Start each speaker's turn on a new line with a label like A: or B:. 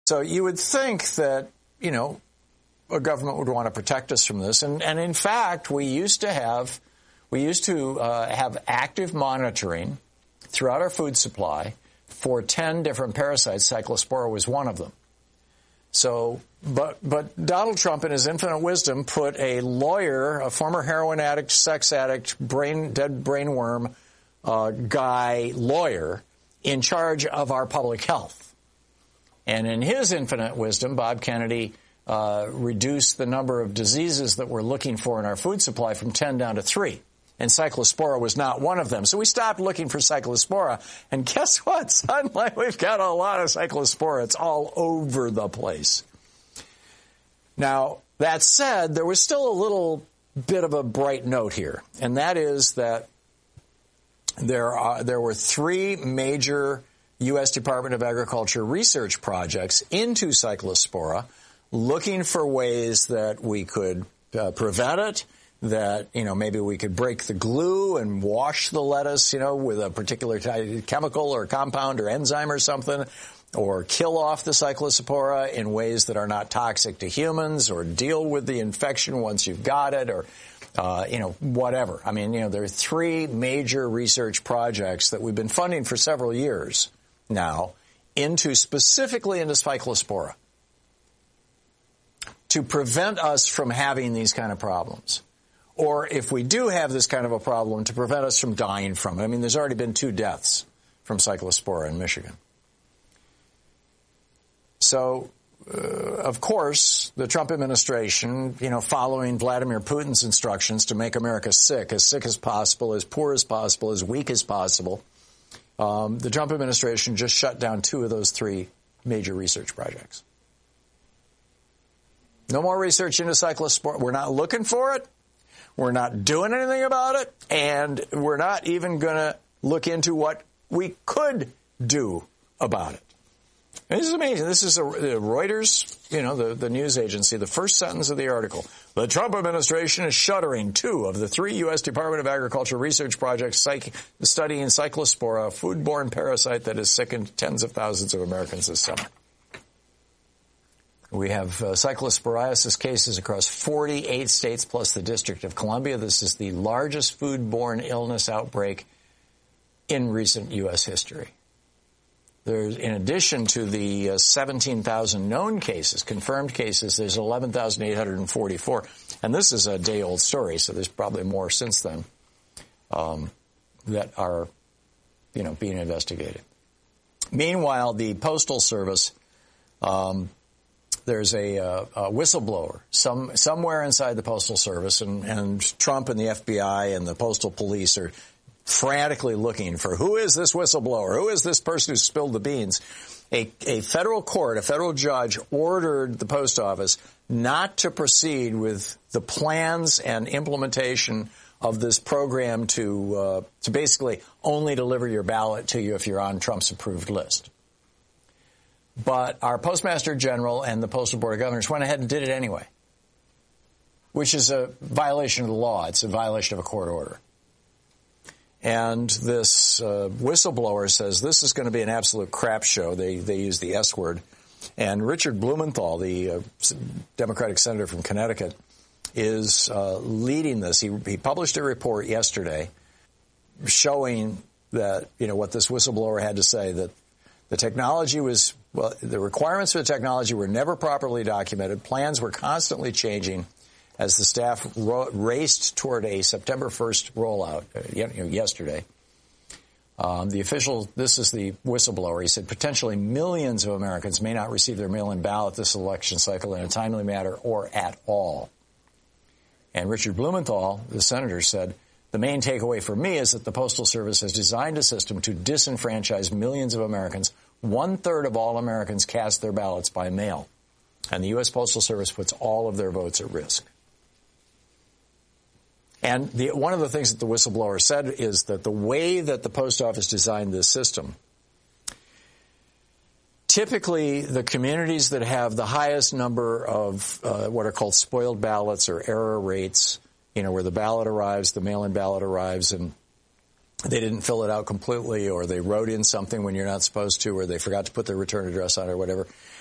A: So you would think that, a government would want to protect us from this. And in fact, we used to have active monitoring throughout our food supply for 10 different parasites. Cyclospora was one of them. So, but Donald Trump, in his infinite wisdom, put a lawyer, a former heroin addict, sex addict, dead brainworm lawyer, in charge of our public health. And in his infinite wisdom, Bob Kennedy reduced the number of diseases that we're looking for in our food supply from 10 down to 3. And Cyclospora was not one of them. So we stopped looking for Cyclospora. And guess what? Suddenly we've got a lot of Cyclospora. It's all over the place. Now, that said, there was still a little bit of a bright note here. And that is that there were 3 major U.S. Department of Agriculture research projects into Cyclospora, looking for ways that we could prevent it, that, maybe we could break the glue and wash the lettuce, with a particular chemical or compound or enzyme or something, or kill off the Cyclospora in ways that are not toxic to humans, or deal with the infection once you've got it, or, whatever. I mean, there are 3 major research projects that we've been funding for several years now specifically into Cyclospora to prevent us from having these kind of problems. Or if we do have this kind of a problem, to prevent us from dying from it. I mean, there's already been 2 deaths from Cyclospora in Michigan. So, of course, the Trump administration, following Vladimir Putin's instructions to make America sick as possible, as poor as possible, as weak as possible, the Trump administration just shut down 2 of those 3 major research projects. No more research into Cyclospora. We're not looking for it. We're not doing anything about it, and we're not even going to look into what we could do about it. And this is amazing. This is Reuters, the news agency, the first sentence of the article. The Trump administration is shuttering 2 of the 3 U.S. Department of Agriculture research projects studying Cyclospora, a foodborne parasite that has sickened tens of thousands of Americans this summer. We have cyclosporiasis cases across 48 states plus the District of Columbia. This is the largest foodborne illness outbreak in recent U.S. history. There's, in addition to the 17,000 known cases, confirmed cases, there's 11,844. And this is a day-old story, so there's probably more since then that are, being investigated. Meanwhile, the Postal Service... there's a whistleblower somewhere inside the Postal Service, and Trump and the FBI and the Postal Police are frantically looking for who is this whistleblower, who is this person who spilled the beans. A federal court, a federal judge, ordered the post office not to proceed with the plans and implementation of this program to basically only deliver your ballot to you if you're on Trump's approved list. But our Postmaster General and the Postal Board of Governors went ahead and did it anyway, which is a violation of the law. It's a violation of a court order. And this whistleblower says this is going to be an absolute crap show. They use the S word. And Richard Blumenthal, the Democratic senator from Connecticut, is leading this. He published a report yesterday showing that, what this whistleblower had to say, that the technology was, the requirements for the technology were never properly documented. Plans were constantly changing as the staff raced toward a September 1st rollout yesterday. This is the whistleblower. He said potentially millions of Americans may not receive their mail-in ballot this election cycle in a timely manner or at all. And Richard Blumenthal, the senator, said, the main takeaway for me is that the Postal Service has designed a system to disenfranchise millions of Americans. 1/3 of all Americans cast their ballots by mail. And the U.S. Postal Service puts all of their votes at risk. And one of the things that the whistleblower said is that the way that the post office designed this system, typically the communities that have the highest number of what are called spoiled ballots or error rates, where the ballot arrives, the mail-in ballot arrives, and they didn't fill it out completely, or they wrote in something when you're not supposed to, or they forgot to put their return address on, or whatever.